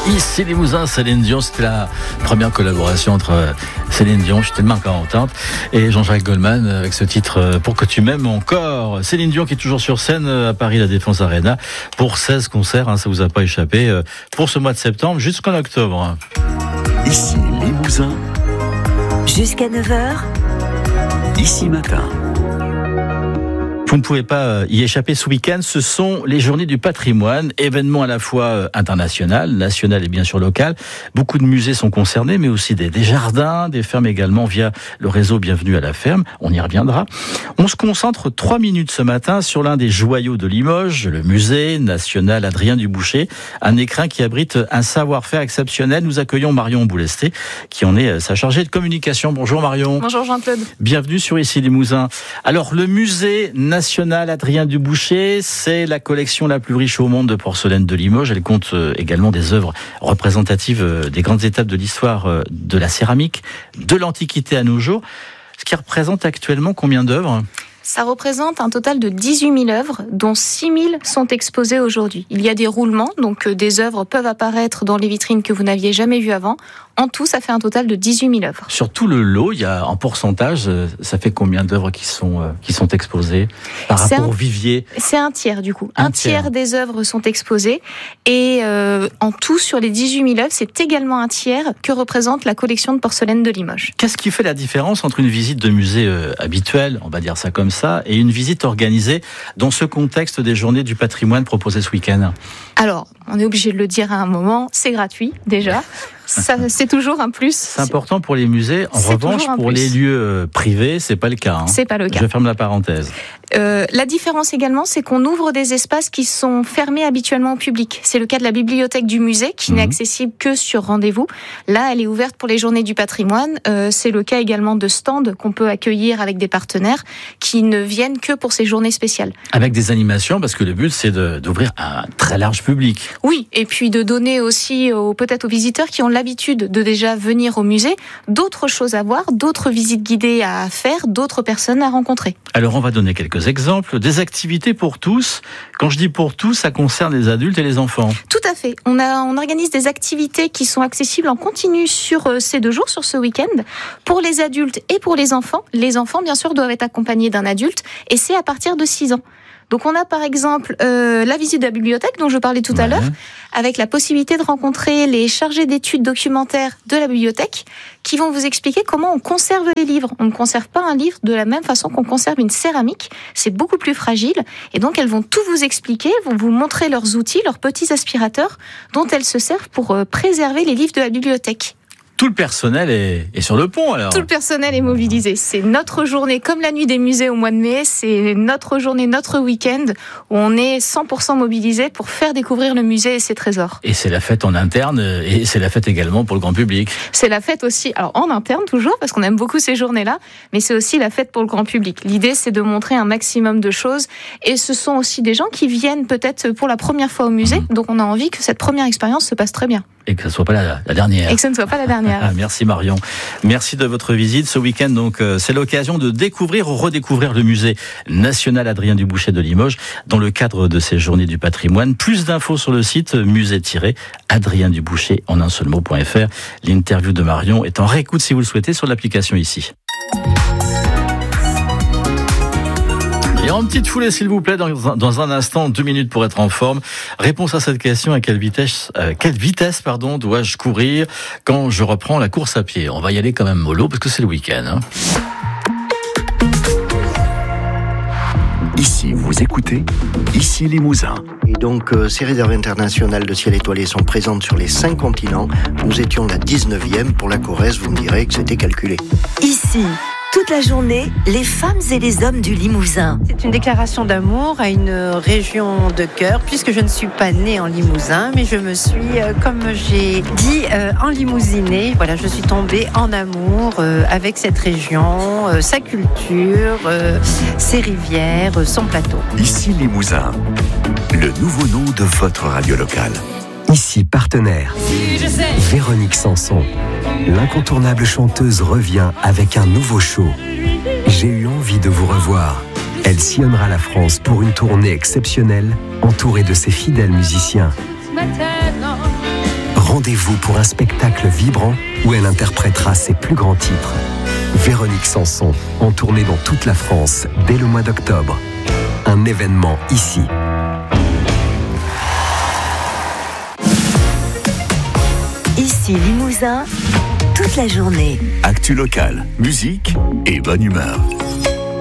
Ici Limousin, Céline Dion, c'était la première collaboration entre Céline Dion, je suis tellement contente, et Jean-Jacques Goldman avec ce titre Pour que tu m'aimes encore. Céline Dion qui est toujours sur scène à Paris, la Défense Arena, pour 16 concerts, ça vous a pas échappé, pour ce mois de septembre jusqu'en octobre. Ici Limousin, jusqu'à 9h, ici matin. Vous ne pouvez pas y échapper ce week-end, ce sont les Journées du patrimoine, événement à la fois international, national et bien sûr local. Beaucoup de musées sont concernés, mais aussi des jardins, des fermes également via le réseau Bienvenue à la ferme. On y reviendra. On se concentre 3 minutes ce matin sur l'un des joyaux de Limoges, le musée national Adrien Dubouché, un écrin qui abrite un savoir-faire exceptionnel. Nous accueillons Marion Boulesté, qui en est sa chargée de communication. Bonjour Marion. Bonjour Jean-Claude. Bienvenue sur Ici Limousin. Alors, le musée national Adrien Dubouché, c'est la collection la plus riche au monde de porcelaine de Limoges. Elle compte également des œuvres représentatives des grandes étapes de l'histoire de la céramique, de l'Antiquité à nos jours. Ce qui représente actuellement combien d'œuvres ? Ça représente un total de 18 000 œuvres, dont 6 000 sont exposées aujourd'hui. Il y a des roulements, donc des œuvres peuvent apparaître dans les vitrines que vous n'aviez jamais vues avant. En tout, ça fait un total de 18 000 œuvres. Sur tout le lot, il y a en pourcentage, ça fait combien d'œuvres qui sont exposées par rapport au vivier ? C'est un tiers du coup. Un tiers des œuvres sont exposées et en tout, sur les 18 000 œuvres, c'est également un tiers que représente la collection de porcelaine de Limoges. Qu'est-ce qui fait la différence entre une visite de musée habituelle, on va dire ça comme ça, et une visite organisée dans ce contexte des Journées du patrimoine proposées ce week-end ? Alors, on est obligé de le dire à un moment, c'est gratuit déjà. Ça, c'est toujours un plus. C'est important pour les musées. En revanche, pour les lieux privés, c'est pas le cas. C'est pas le cas. Je ferme la parenthèse. La différence également, c'est qu'on ouvre des espaces qui sont fermés habituellement au public. C'est le cas de la bibliothèque du musée, qui n'est accessible que sur rendez-vous. Là, elle est ouverte pour les Journées du patrimoine. C'est le cas également de stands qu'on peut accueillir avec des partenaires qui ne viennent que pour ces journées spéciales. Avec des animations, parce que le but, c'est d'ouvrir à un très large public. Oui, et puis de donner aussi peut-être aux visiteurs qui ont l'habitude de déjà venir au musée d'autres choses à voir, d'autres visites guidées à faire, d'autres personnes à rencontrer. Alors, on va donner quelques exemples, des activités pour tous. Quand je dis pour tous, ça concerne les adultes et les enfants. Tout à fait. On organise des activités qui sont accessibles en continu sur ces 2 jours, sur ce week-end, pour les adultes et pour les enfants. Les enfants, bien sûr, doivent être accompagnés d'un adulte et c'est à partir de 6 ans. Donc on a par exemple la visite de la bibliothèque dont je parlais tout à l'heure, avec la possibilité de rencontrer les chargés d'études documentaires de la bibliothèque qui vont vous expliquer comment on conserve les livres. On ne conserve pas un livre de la même façon qu'on conserve une céramique, c'est beaucoup plus fragile et donc elles vont tout vous expliquer, vont vous montrer leurs outils, leurs petits aspirateurs dont elles se servent pour préserver les livres de la bibliothèque. Tout le personnel est sur le pont alors. Tout le personnel est mobilisé. C'est notre journée, comme la nuit des musées au mois de mai, c'est notre journée, notre week-end où on est 100% mobilisé pour faire découvrir le musée et ses trésors. Et c'est la fête en interne et c'est la fête également pour le grand public. C'est la fête aussi, alors en interne toujours, parce qu'on aime beaucoup ces journées-là, mais c'est aussi la fête pour le grand public. L'idée, c'est de montrer un maximum de choses et ce sont aussi des gens qui viennent peut-être pour la première fois au musée, donc on a envie que cette première expérience se passe très bien. Et que ce ne soit pas la dernière. Et que ce ne soit pas la dernière. Merci Marion. Merci de votre visite. Ce week-end, donc, c'est l'occasion de découvrir ou redécouvrir le musée national Adrien Dubouché de Limoges dans le cadre de ces Journées du patrimoine. Plus d'infos sur le site musée-adriendubouché en un seul mot.fr. L'interview de Marion est en réécoute si vous le souhaitez sur l'application ici. Et en petite foulée, s'il vous plaît, dans un instant, 2 minutes pour être en forme. Réponse à cette question, à quelle vitesse, dois-je courir quand je reprends la course à pied ? On va y aller quand même mollo, parce que c'est le week-end. Ici, vous écoutez Ici Limousin. Et donc, ces réserves internationales de ciel étoilé sont présentes sur les 5 continents. Nous étions la 19e pour la Corrèze, vous me direz que c'était calculé. Ici, toute la journée, les femmes et les hommes du Limousin. C'est une déclaration d'amour à une région de cœur, puisque je ne suis pas née en Limousin, mais je me suis, comme j'ai dit, enlimousinée. Voilà, je suis tombée en amour avec cette région, sa culture, ses rivières, son plateau. Ici Limousin, le nouveau nom de votre radio locale. Ici partenaire, Véronique Sanson. L'incontournable chanteuse revient avec un nouveau show. J'ai eu envie de vous revoir. Elle sillonnera la France pour une tournée exceptionnelle, entourée de ses fidèles musiciens. Rendez-vous pour un spectacle vibrant où elle interprétera ses plus grands titres. Véronique Sanson, en tournée dans toute la France dès le mois d'octobre. Un événement ici. Ici Limousin, toute la journée. Actu locale, musique et bonne humeur.